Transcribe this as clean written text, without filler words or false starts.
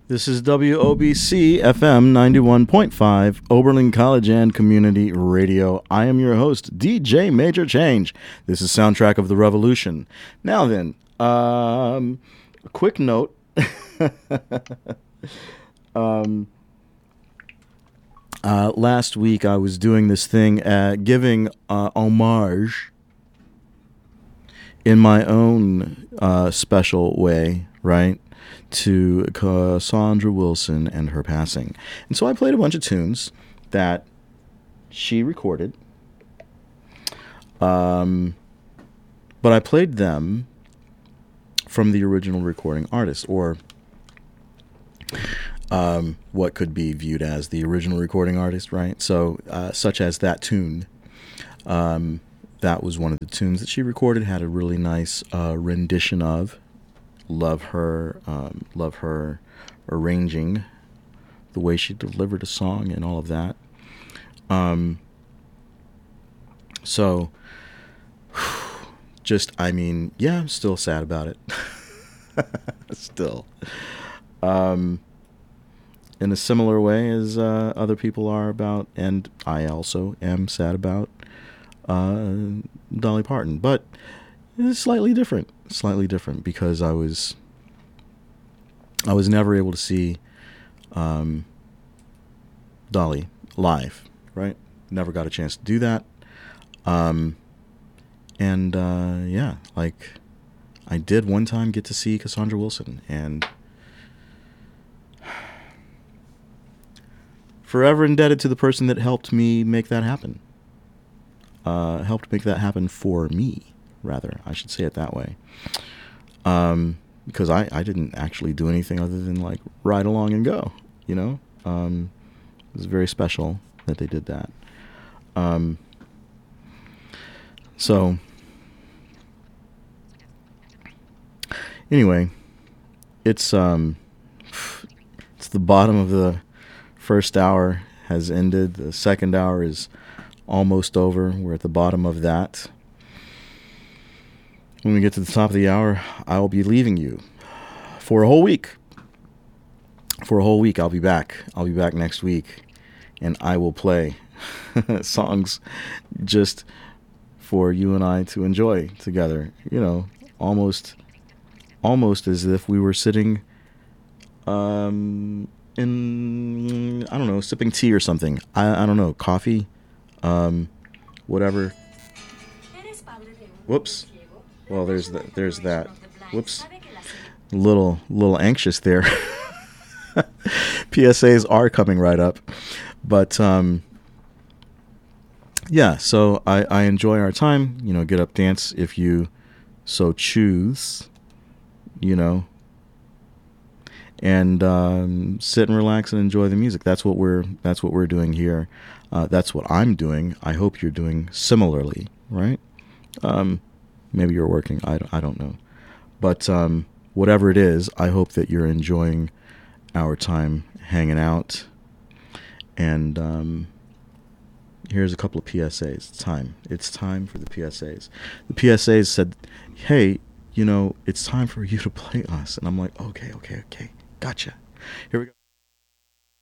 This is WOBC FM 91.5, Oberlin College and Community Radio. I am your host, DJ Major Change. This is Soundtrack of the Revolution. Now then, a quick note. Last week I was doing this thing, giving homage in my own special way, right, to Cassandra Wilson and her passing. And so I played a bunch of tunes that she recorded, but I played them from the original recording artist, or what could be viewed as the original recording artist, right? So, such as that tune, that was one of the tunes that she recorded, had a really nice rendition of. Love her arranging the way she delivered a song and all of that. So, I'm still sad about it. Still. In a similar way as other people are about, and I also am sad about Dolly Parton, but it's slightly different because I was never able to see Dolly live, right? Never got a chance to do that. I did one time get to see Cassandra Wilson, and forever indebted to the person that helped me make that happen. Helped make that happen for me, rather. I should say it that way. Because I didn't actually do anything other than like ride along and go, you know? It was very special that they did that. So anyway, it's the bottom of the first hour has ended. The second hour is almost over. We're at the bottom of that. When we get to the top of the hour, I'll be leaving you for a whole week. For a whole week, I'll be back. I'll be back next week, and I will play songs just for you and I to enjoy together. You know, almost as if we were sitting in, I don't know, sipping tea or something. I don't know, coffee, whatever. Whoops. Well, there's that. Whoops. Little anxious there. PSAs are coming right up. But, yeah, so I enjoy our time. You know, get up, dance if you so choose, you know. And sit and relax and enjoy the music. That's what we're doing here. That's what I'm doing. I hope you're doing similarly, right? Maybe you're working. I don't know. But whatever it is, I hope that you're enjoying our time hanging out. And here's a couple of PSAs. It's time for the PSAs. The PSAs said, hey, you know, it's time for you to play us. And I'm like, okay. Gotcha. Here we go.